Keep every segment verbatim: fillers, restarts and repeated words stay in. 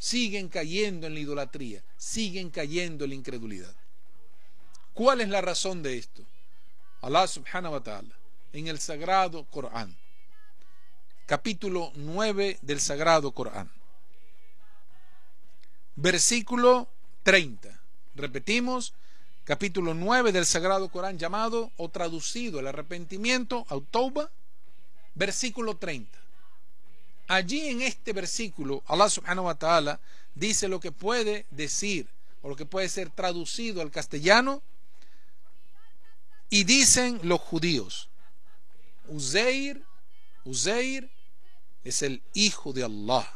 siguen cayendo en la idolatría, siguen cayendo en la incredulidad. ¿Cuál es la razón de esto? Allah subhanahu wa ta'ala, en el sagrado Corán, capítulo nueve del sagrado Corán, versículo treinta, repetimos, capítulo nueve del sagrado Corán, llamado o traducido el arrepentimiento, at-Tawbah, versículo treinta. Allí en este versículo Allah subhanahu wa ta'ala dice lo que puede decir o lo que puede ser traducido al castellano, y dicen los judíos: Uzair, Uzair es el hijo de Allah.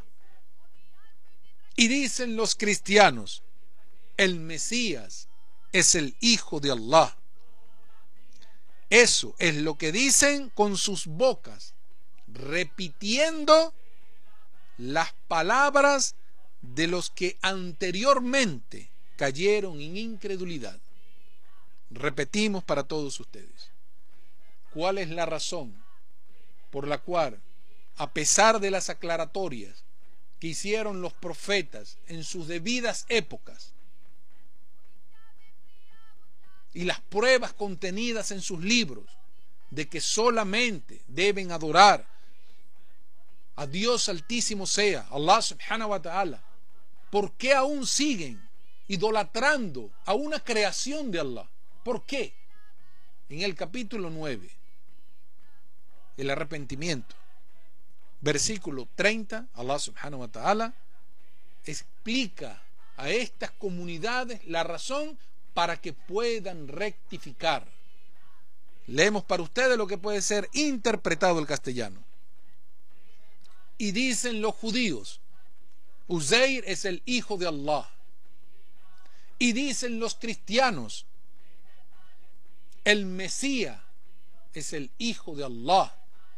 Y dicen los cristianos: el Mesías es el hijo de Allah. Eso es lo que dicen con sus bocas, repitiendo las palabras de los que anteriormente cayeron en incredulidad. Repetimos para todos ustedes: ¿cuál es la razón por la cual, a pesar de las aclaratorias que hicieron los profetas en sus debidas épocas y las pruebas contenidas en sus libros de que solamente deben adorar a Dios Altísimo sea, Allah subhanahu wa ta'ala, por qué aún siguen idolatrando a una creación de Allah? ¿Por qué? En el capítulo nueve, el arrepentimiento, versículo treinta, Allah subhanahu wa ta'ala explica a estas comunidades la razón para que puedan rectificar. Leemos para ustedes lo que puede ser interpretado al castellano. Y dicen los judíos: Uzair es el hijo de Allah. Y dicen los cristianos: el Mesías es el hijo de Allah.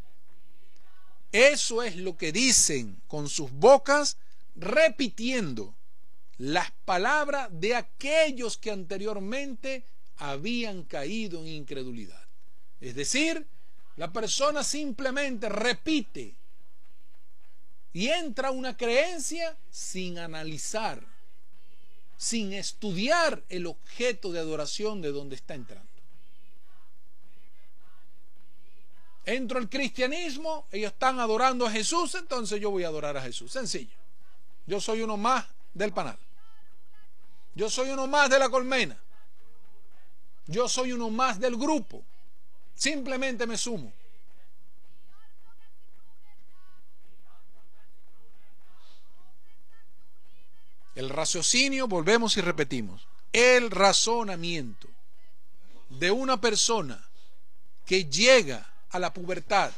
Eso es lo que dicen con sus bocas, repitiendo las palabras de aquellos que anteriormente habían caído en incredulidad. Es decir, la persona simplemente repite y entra a una creencia sin analizar, sin estudiar el objeto de adoración de donde está entrando. Entro al cristianismo, ellos están adorando a Jesús, entonces yo voy a adorar a Jesús. Sencillo. Yo soy uno más del panal. Yo soy uno más de la colmena. Yo soy uno más del grupo. Simplemente me sumo. El raciocinio, volvemos y repetimos, el razonamiento de una persona que llega a la pubertad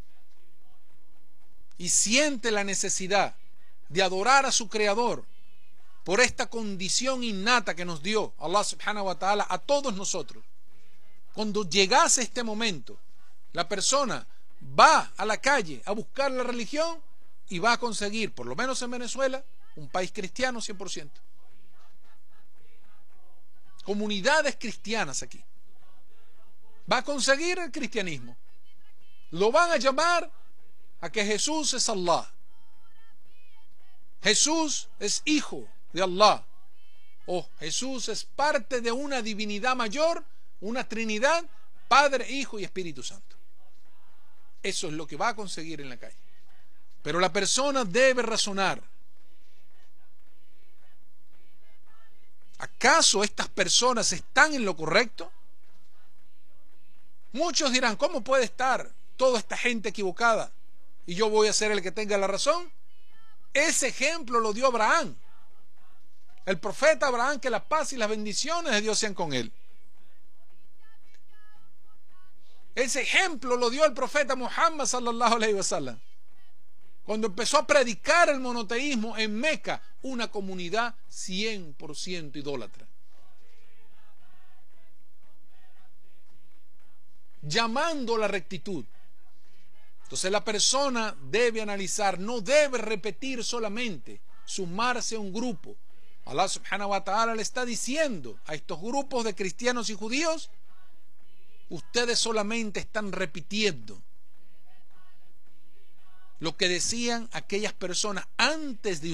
y siente la necesidad de adorar a su Creador por esta condición innata que nos dio Allah subhanahu wa ta'ala a todos nosotros. Cuando llegase este momento, la persona va a la calle a buscar la religión y va a conseguir, por lo menos en Venezuela, un país cristiano cien por ciento. Comunidades cristianas aquí. Va a conseguir el cristianismo. Lo van a llamar a que Jesús es Allah. Jesús es hijo de Allah. O Jesús es parte de una divinidad mayor, una Trinidad, Padre, Hijo y Espíritu Santo. Eso es lo que va a conseguir en la calle. Pero la persona debe razonar. ¿Acaso estas personas están en lo correcto? Muchos dirán: ¿cómo puede estar toda esta gente equivocada y yo voy a ser el que tenga la razón? Ese ejemplo lo dio Abraham, el profeta Abraham, que la paz y las bendiciones de Dios sean con él. Ese ejemplo lo dio el profeta Muhammad sallallahu alaihi wasallam, cuando empezó a predicar el monoteísmo en Meca, una comunidad cien por ciento idólatra, llamando a la rectitud. Entonces la persona debe analizar, no debe repetir solamente, sumarse a un grupo. Allah subhanahu wa ta'ala le está diciendo a estos grupos de cristianos y judíos: ustedes solamente están repitiendo lo que decían aquellas personas antes de